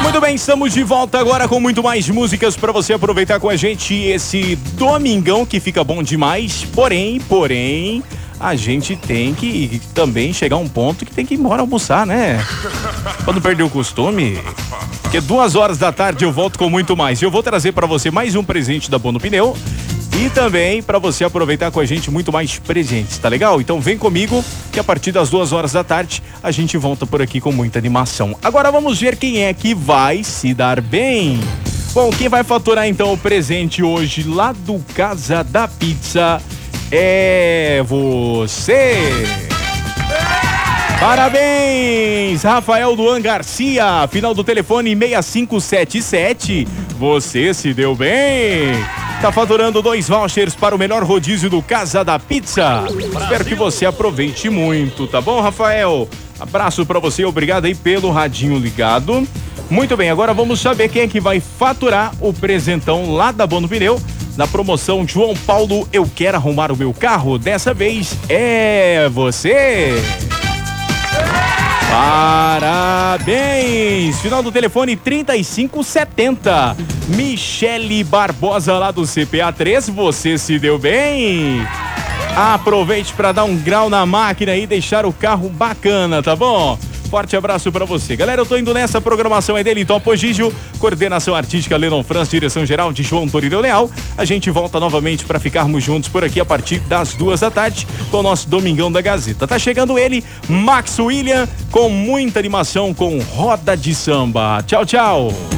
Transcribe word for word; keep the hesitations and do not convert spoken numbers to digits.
Muito bem, estamos de volta agora com muito mais músicas para você aproveitar com a gente esse domingão que fica bom demais. Porém, porém, a gente tem que também chegar a um ponto que tem que ir embora almoçar, né? Pra não perder o costume. Porque duas horas da tarde eu volto com muito mais. Eu vou trazer para você mais um presente da Bono Pneu. E também para você aproveitar com a gente muito mais presentes, tá legal? Então vem comigo que a partir das duas horas da tarde a gente volta por aqui com muita animação. Agora vamos ver quem é que vai se dar bem. Bom, quem vai faturar então o presente hoje lá do Casa da Pizza é você. Parabéns, Rafael Duan Garcia, final do telefone seis cinco sete sete. Você se deu bem. Tá faturando dois vouchers para o melhor rodízio do Casa da Pizza. Brasil. Espero que você aproveite muito, tá bom, Rafael? Abraço pra você, obrigado aí pelo radinho ligado. Muito bem, agora vamos saber quem é que vai faturar o presentão lá da Bono Pneu, na promoção João Paulo, eu quero arrumar o meu carro. Dessa vez é você. Parabéns! Final do telefone trinta e cinco setenta. Michele Barbosa lá do C P A três, você se deu bem? Aproveite para dar um grau na máquina e deixar o carro bacana, tá bom? Forte abraço pra você. Galera, eu tô indo nessa, programação é dele, então Apogígio, coordenação artística Lennon Franz, direção geral de João Torino Leal. A gente volta novamente pra ficarmos juntos por aqui a partir das duas da tarde com o nosso Domingão da Gazeta. Tá chegando ele, Max William, com muita animação com Roda de Samba. Tchau, tchau.